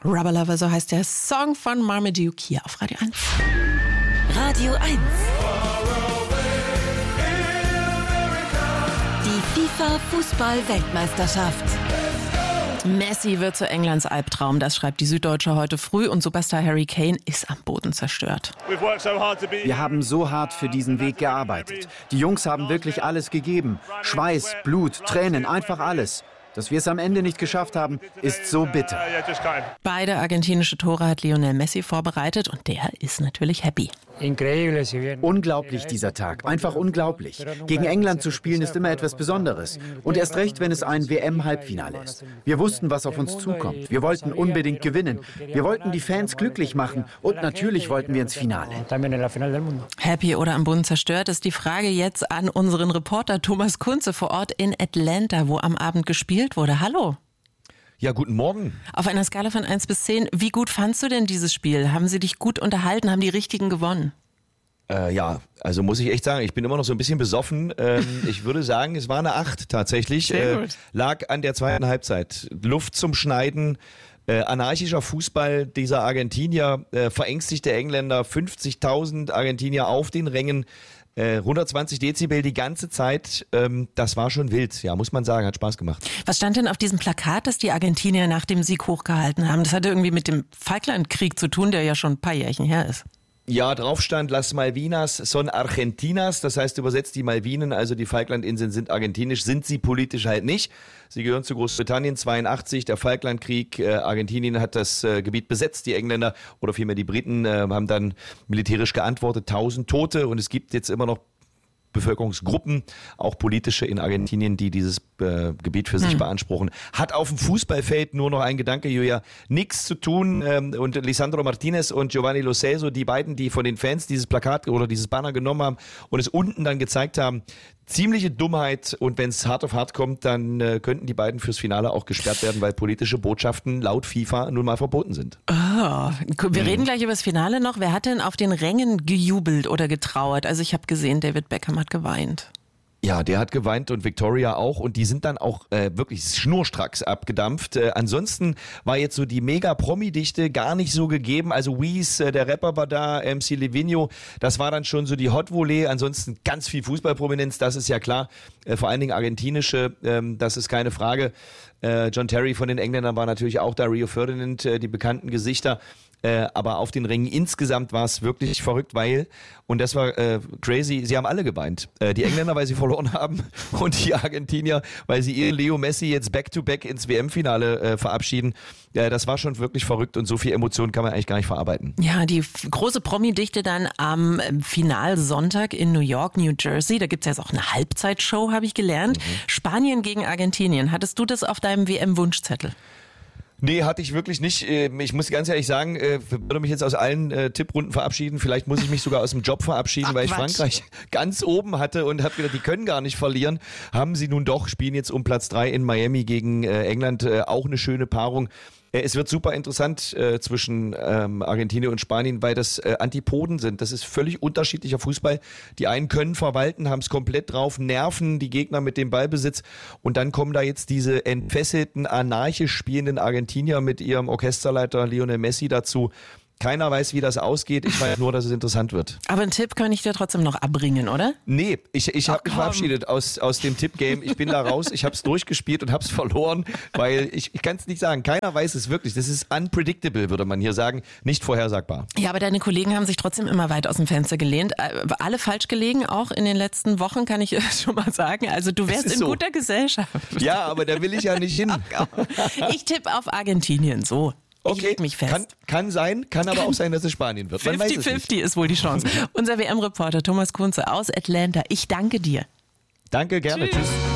Rubber Lover, so heißt der Song von Marmaduke hier auf Radio 1. Radio 1. Die FIFA-Fußball-Weltmeisterschaft. Messi wird zu Englands Albtraum, das schreibt die Süddeutsche heute früh und Superstar Harry Kane ist am Boden zerstört. Wir haben so hart für diesen Weg gearbeitet. Die Jungs haben wirklich alles gegeben. Schweiß, Blut, Tränen, einfach alles. Dass wir es am Ende nicht geschafft haben, ist so bitter. Beide argentinische Tore hat Lionel Messi vorbereitet und der ist natürlich happy. Unglaublich dieser Tag, einfach unglaublich. Gegen England zu spielen ist immer etwas Besonderes. Und erst recht, wenn es ein WM-Halbfinale ist. Wir wussten, was auf uns zukommt. Wir wollten unbedingt gewinnen. Wir wollten die Fans glücklich machen und natürlich wollten wir ins Finale. Happy oder am Boden zerstört ist die Frage jetzt an unseren Reporter Thomas Kunze vor Ort in Atlanta, wo am Abend gespielt wurde. Hallo. Ja, guten Morgen. Auf einer Skala von 1 bis 10, wie gut fandst du denn dieses Spiel? Haben sie dich gut unterhalten? Haben die Richtigen gewonnen? Ja, also muss ich echt sagen, ich bin immer noch so ein bisschen besoffen. Ich würde sagen, es war eine 8 tatsächlich. Sehr gut. Lag an der zweiten Halbzeit. Luft zum Schneiden, anarchischer Fußball dieser Argentinier, verängstigte Engländer, 50.000 Argentinier auf den Rängen. 120 Dezibel die ganze Zeit, das war schon wild, ja, muss man sagen, hat Spaß gemacht. Was stand denn auf diesem Plakat, das die Argentinier nach dem Sieg hochgehalten haben? Das hatte irgendwie mit dem Falklandkrieg zu tun, der ja schon ein paar Jährchen her ist. Ja, drauf stand Las Malvinas son Argentinas, das heißt übersetzt die Malvinen, also die Falklandinseln sind argentinisch, sind sie politisch halt nicht. Sie gehören zu Großbritannien, 82, der Falklandkrieg, Argentinien hat das Gebiet besetzt, die Engländer oder vielmehr die Briten haben dann militärisch geantwortet, 1000 Tote und es gibt jetzt immer noch Bevölkerungsgruppen, auch politische in Argentinien, die dieses Gebiet für sich beanspruchen. Hat auf dem Fußballfeld nur noch ein Gedanke, Julia, nichts zu tun. Und Lisandro Martinez und Giovanni Lo Celso, die beiden, die von den Fans dieses Plakat oder dieses Banner genommen haben und es unten dann gezeigt haben, ziemliche Dummheit und wenn es hart auf hart kommt, dann könnten die beiden fürs Finale auch gesperrt werden, weil politische Botschaften laut FIFA nun mal verboten sind. Oh, wir reden gleich über das Finale noch. Wer hat denn auf den Rängen gejubelt oder getrauert? Also ich habe gesehen, David Beckham hat geweint. Ja, der hat geweint und Victoria auch und die sind dann auch wirklich schnurstracks abgedampft. Ansonsten war jetzt so die Mega-Promi-Dichte gar nicht so gegeben. Also Weez, der Rapper war da, MC Livigno, das war dann schon so die Hot-Volley. Ansonsten ganz viel Fußballprominenz, das ist ja klar. Vor allen Dingen argentinische, das ist keine Frage. John Terry von den Engländern war natürlich auch da, Rio Ferdinand, die bekannten Gesichter. Aber auf den Rängen insgesamt war es wirklich verrückt, weil, und das war crazy, sie haben alle geweint. Die Engländer, weil sie verloren haben und die Argentinier, weil sie ihren Leo Messi jetzt back-to-back ins WM-Finale verabschieden. Das war schon wirklich verrückt und so viel Emotionen kann man eigentlich gar nicht verarbeiten. Ja, die große Promi-Dichte dann am Finalsonntag in New York, New Jersey. Da gibt's ja jetzt auch eine Halbzeitshow, habe ich gelernt. Spanien gegen Argentinien. Hattest du das auf deinem WM-Wunschzettel? Nee, hatte ich wirklich nicht. Ich muss ganz ehrlich sagen, würde mich jetzt aus allen Tipprunden verabschieden. Vielleicht muss ich mich sogar aus dem Job verabschieden, weil ich Frankreich ganz oben hatte und habe gedacht, die können gar nicht verlieren. Haben sie nun doch, spielen jetzt um Platz 3 in Miami gegen England. Auch eine schöne Paarung. Es wird super interessant zwischen Argentinien und Spanien, weil das Antipoden sind. Das ist völlig unterschiedlicher Fußball. Die einen können verwalten, haben es komplett drauf, nerven die Gegner mit dem Ballbesitz und dann kommen da jetzt diese entfesselten, anarchisch spielenden Argentinier mit ihrem Orchesterleiter Lionel Messi dazu. Keiner weiß, wie das ausgeht. Ich weiß nur, dass es interessant wird. Aber einen Tipp kann ich dir trotzdem noch abbringen, oder? Nee, ich habe mich verabschiedet aus dem Tipp-Game. Ich bin da raus. Ich habe es durchgespielt und habe es verloren, weil ich kann es nicht sagen. Keiner weiß es wirklich. Das ist unpredictable, würde man hier sagen. Nicht vorhersagbar. Ja, aber deine Kollegen haben sich trotzdem immer weit aus dem Fenster gelehnt. Alle falsch gelegen, auch in den letzten Wochen, kann ich schon mal sagen. Also du wärst in guter Gesellschaft. Ja, aber da will ich ja nicht hin. Ich tippe auf Argentinien, so. Ich leg mich fest. Kann sein, kann aber auch sein, dass es Spanien wird. 50-50 ist wohl die Chance. Unser WM-Reporter Thomas Kunze aus Atlanta. Ich danke dir. Danke, gerne. Tschüss.